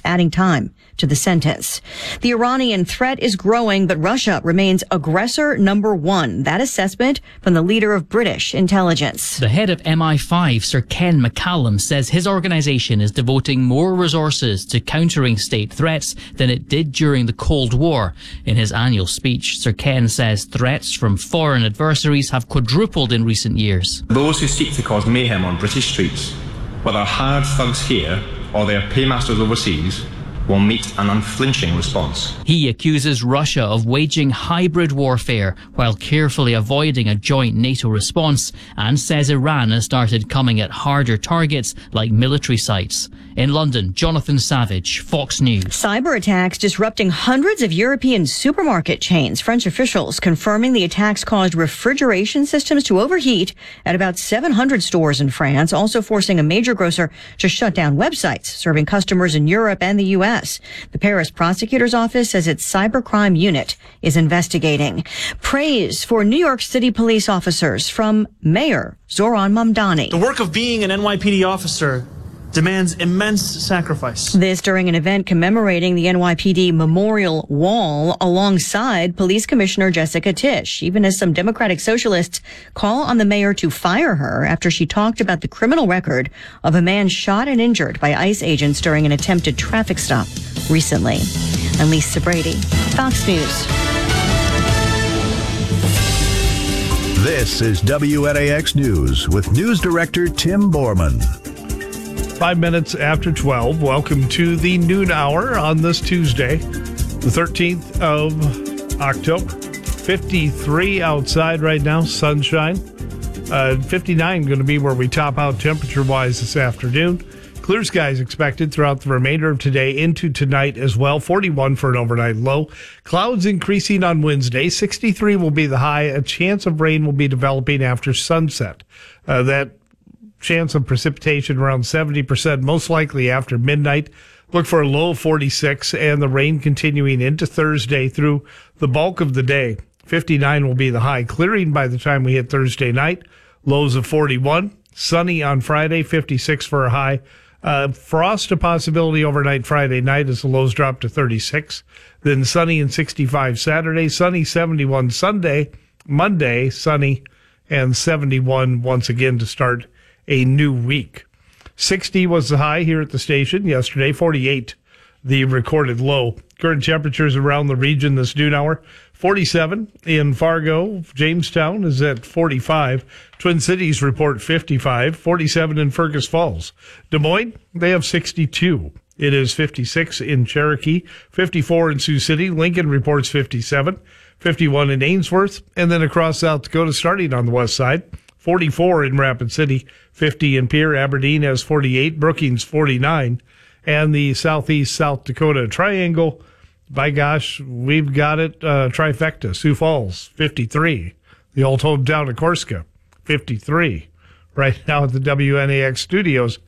adding time to the sentence. The Iranian threat is growing, but Russia remains aggressor number one. That assessment from the leader of British intelligence. The head of MI5, Sir Ken McCallum, says his organisation is devoting more resources to countering state threats than it did during the Cold War. In his annual speech, Sir Ken says threats from foreign adversaries have quadrupled in recent years. Those who seek to cause mayhem on British streets, whether hard thugs here or their paymasters overseas, will meet an unflinching response. He accuses Russia of waging hybrid warfare while carefully avoiding a joint NATO response, and says Iran has started coming at harder targets like military sites. In London, Jonathan Savage, Fox News. Cyber attacks disrupting hundreds of European supermarket chains. French officials confirming the attacks caused refrigeration systems to overheat at about 700 stores in France, also forcing a major grocer to shut down websites serving customers in Europe and the U.S. The Paris prosecutor's office says its cybercrime unit is investigating. Praise for New York City police officers from Mayor Zoran Mamdani. The work of being an NYPD officer demands immense sacrifice. This during an event commemorating the NYPD Memorial Wall alongside Police Commissioner Jessica Tisch, even as some Democratic socialists call on the mayor to fire her after she talked about the criminal record of a man shot and injured by ICE agents during an attempted traffic stop recently. I'm Lisa Brady, Fox News. This is WNAX News with News Director Tim Borman. 5 minutes after 12. Welcome to the noon hour on this Tuesday, the 13th of October. 53 outside right now, sunshine. 59 going to be where we top out temperature-wise this afternoon. Clear skies expected throughout the remainder of today into tonight as well. 41 for an overnight low. Clouds increasing on Wednesday. 63 will be the high. A chance of rain will be developing after sunset. That chance of precipitation around 70%, most likely after midnight. Look for a low of 46 and the rain continuing into Thursday through the bulk of the day. 59 will be the high, clearing by the time we hit Thursday night. Lows of 41. Sunny on Friday, 56 for a high. Frost a possibility overnight Friday night as the lows drop to 36. Then sunny and 65 Saturday, sunny 71 Sunday. Monday, sunny and 71 once again to start a new week. 60 was the high here at the station yesterday, 48 the recorded low. Current temperatures around the region this noon hour, 47 in Fargo. Jamestown is at 45. Twin Cities report 55, 47 in Fergus Falls. Des Moines, they have 62. It is 56 in Cherokee, 54 in Sioux City. Lincoln reports 57, 51 in Ainsworth, and then across South Dakota starting on the west side. 44 in Rapid City, 50 in Pierre. Aberdeen has 48, Brookings 49, and the southeast South Dakota Triangle, by gosh, we've got it, trifecta. Sioux Falls, 53. The old hometown of Corsica, 53. Right now at the WNAX studios,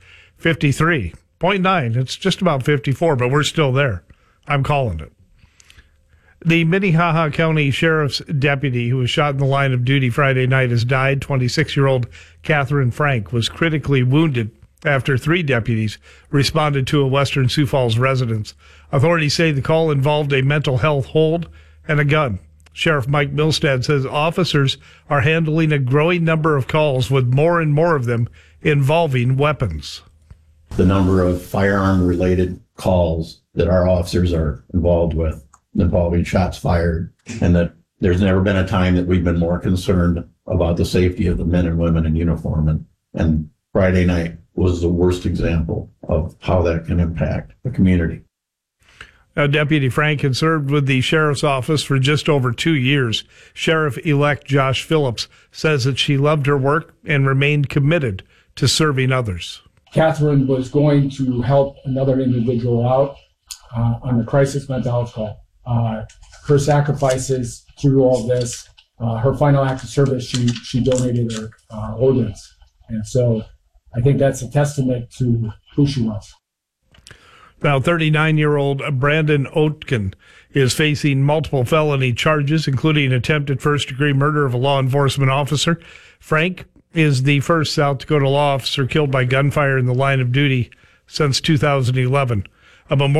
53.9. It's just about 54, but we're still there. I'm calling it. The Minnehaha County Sheriff's deputy who was shot in the line of duty Friday night has died. 26-year-old Catherine Frank was critically wounded after 3 deputies responded to a Western Sioux Falls residence. Authorities say the call involved a mental health hold and a gun. Sheriff Mike Milstead says officers are handling a growing number of calls, with more and more of them involving weapons. The number of firearm-related calls that our officers are involved with involving shots fired, and that there's never been a time that we've been more concerned about the safety of the men and women in uniform. And Friday night was the worst example of how that can impact the community. Deputy Frank had served with the sheriff's office for just over 2 years. Sheriff-elect Josh Phillips says that she loved her work and remained committed to serving others. Catherine was going to help another individual out on a crisis mental health call. Her sacrifices through all this, her final act of service, she donated her organs. And so I think that's a testament to who she was. Now, 39-year-old Brandon Oetken is facing multiple felony charges, including attempted first-degree murder of a law enforcement officer. Frank is the first South Dakota law officer killed by gunfire in the line of duty since 2011. A memorial